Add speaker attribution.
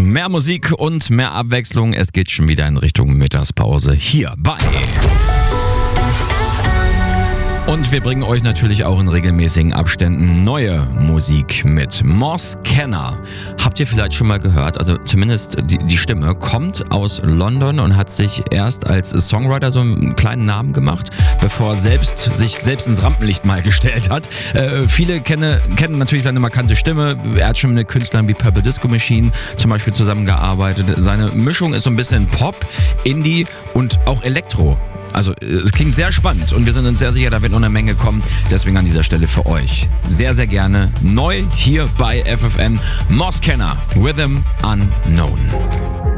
Speaker 1: Mehr Musik und mehr Abwechslung. Es geht schon wieder in Richtung Mittagspause hier bei. Und wir bringen euch natürlich auch in regelmäßigen Abständen neue Musik mit. Moss Kenner. Habt ihr vielleicht schon mal gehört? Also zumindest die Stimme kommt aus London und hat sich erst als Songwriter so einen kleinen Namen gemacht, bevor er sich selbst ins Rampenlicht mal gestellt hat. Viele kennen natürlich seine markante Stimme. Er hat schon mit Künstlern wie Purple Disco Machine zum Beispiel zusammengearbeitet. Seine Mischung ist so ein bisschen Pop, Indie und auch Elektro. Also es klingt sehr spannend und wir sind uns sehr sicher, da wird noch eine Menge kommen. Deswegen an dieser Stelle für euch sehr, sehr gerne neu hier bei FFN Moss Kenner, Rhythm Unknown.